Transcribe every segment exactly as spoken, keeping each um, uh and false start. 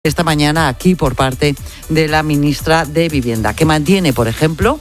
esta mañana aquí por parte de la ministra de Vivienda, que mantiene, por ejemplo,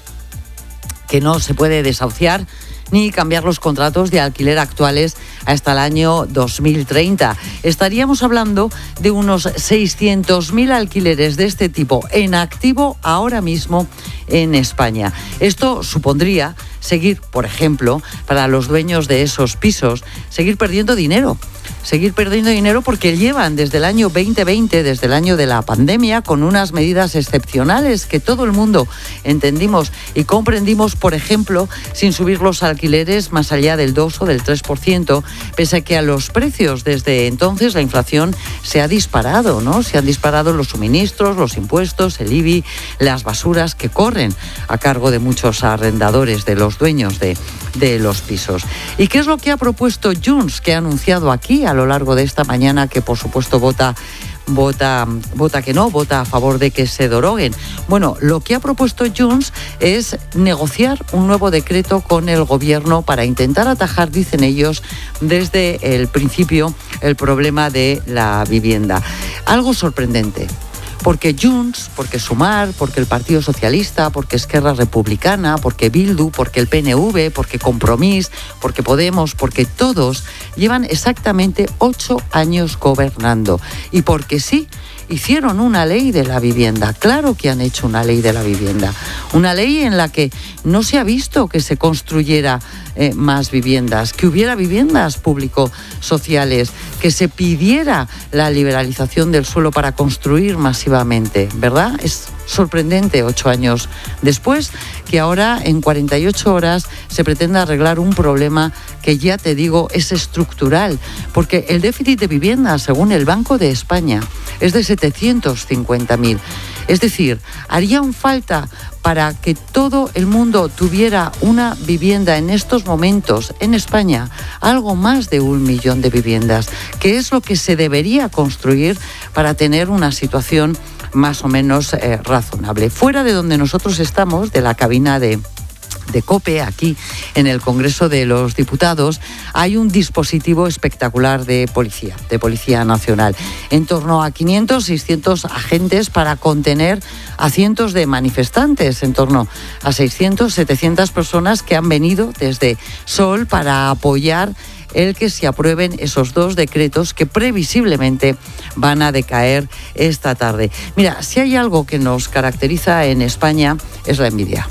que no se puede desahuciar ni cambiar los contratos de alquiler actuales hasta el año dos mil treinta. Estaríamos hablando de unos seiscientos mil alquileres de este tipo en activo ahora mismo en España. Esto supondría seguir, por ejemplo, para los dueños de esos pisos, seguir perdiendo dinero. Seguir perdiendo dinero porque llevan desde el año veinte veinte, desde el año de la pandemia, con unas medidas excepcionales que todo el mundo entendimos y comprendimos, por ejemplo, sin subir los alquileres más allá del dos o del tres por ciento, pese a que a los precios desde entonces la inflación se ha disparado, ¿no? Se han disparado los suministros, los impuestos, el I B I, las basuras que corren a cargo de muchos arrendadores, de los dueños de, de los pisos. ¿Y qué es lo que ha propuesto Junts, que ha anunciado aquí a lo largo de esta mañana, que por supuesto vota vota vota que no, vota a favor de que se deroguen? Bueno, lo que ha propuesto Junts es negociar un nuevo decreto con el gobierno para intentar atajar, dicen ellos, desde el principio el problema de la vivienda. Algo sorprendente. Porque Junts, porque Sumar, porque el Partido Socialista, porque Esquerra Republicana, porque Bildu, porque el P N V, porque Compromís, porque Podemos, porque todos llevan exactamente ocho años gobernando. Y porque sí, hicieron una ley de la vivienda. Claro que han hecho una ley de la vivienda. Una ley en la que no se ha visto que se construyera eh, más viviendas, que hubiera viviendas público-sociales, que se pidiera la liberalización del suelo para construir masivamente, ¿verdad? Es sorprendente, ocho años después, que ahora en cuarenta y ocho horas se pretenda arreglar un problema que, ya te digo, es estructural, porque el déficit de vivienda, según el Banco de España, es de setecientos cincuenta mil. Es decir, harían falta para que todo el mundo tuviera una vivienda en estos momentos en España, algo más de un millón de viviendas, que es lo que se debería construir para tener una situación más o menos eh, razonable. Fuera de donde nosotros estamos, de la cabina de de COPE, aquí en el Congreso de los Diputados, hay un dispositivo espectacular de policía, de Policía Nacional. En torno a quinientos, seiscientos agentes para contener a cientos de manifestantes, en torno a seiscientos, setecientas personas que han venido desde Sol para apoyar el que se aprueben esos dos decretos que previsiblemente van a decaer esta tarde. Mira, si hay algo que nos caracteriza en España es la envidia.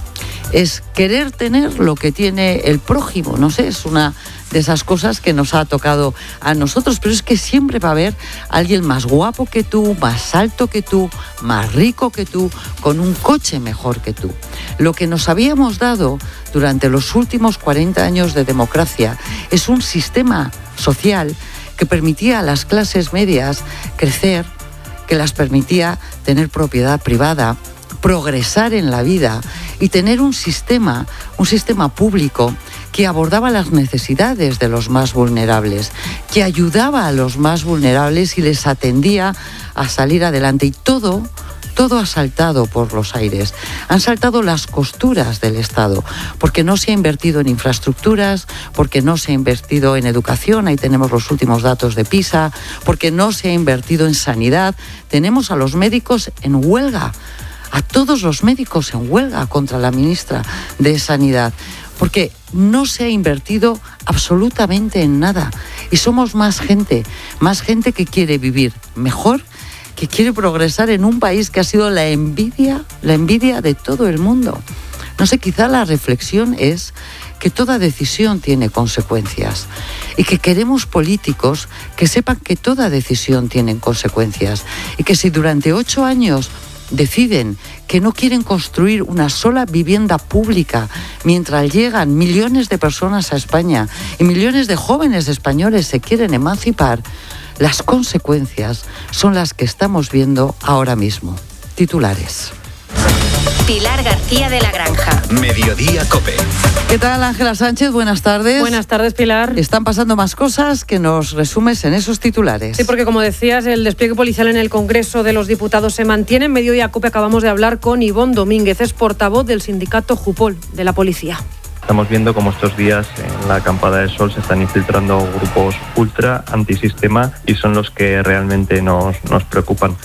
Es querer tener lo que tiene el prójimo, no sé, es una de esas cosas que nos ha tocado a nosotros, pero es que siempre va a haber alguien más guapo que tú, más alto que tú, más rico que tú, con un coche mejor que tú. Lo que nos habíamos dado durante los últimos cuarenta años de democracia es un sistema social que permitía a las clases medias crecer, que las permitía tener propiedad privada, progresar en la vida y tener un sistema, un sistema público que abordaba las necesidades de los más vulnerables, que ayudaba a los más vulnerables y les atendía a salir adelante. Y todo, todo ha saltado por los aires. Han saltado las costuras del Estado, porque no se ha invertido en infraestructuras, porque no se ha invertido en educación, ahí tenemos los últimos datos de PISA, porque no se ha invertido en sanidad. Tenemos a los médicos en huelga, a todos los médicos en huelga contra la ministra de Sanidad, porque no se ha invertido absolutamente en nada. Y somos más gente, más gente que quiere vivir mejor, que quiere progresar en un país que ha sido la envidia, la envidia de todo el mundo. No sé, quizá la reflexión es que toda decisión tiene consecuencias y que queremos políticos que sepan que toda decisión tiene consecuencias y que si durante ocho años deciden que no quieren construir una sola vivienda pública mientras llegan millones de personas a España y millones de jóvenes españoles se quieren emancipar, las consecuencias son las que estamos viendo ahora mismo. Titulares. Pilar García de la Granja. Mediodía COPE. ¿Qué tal, Ángela Sánchez? Buenas tardes. Buenas tardes, Pilar. Están pasando más cosas que nos resumes en esos titulares. Sí, porque como decías, el despliegue policial en el Congreso de los Diputados se mantiene. En Mediodía COPE acabamos de hablar con Ivonne Domínguez, es portavoz del sindicato Jupol de la Policía. Estamos viendo cómo estos días en la acampada del Sol se están infiltrando grupos ultra antisistema y son los que realmente nos, nos preocupan.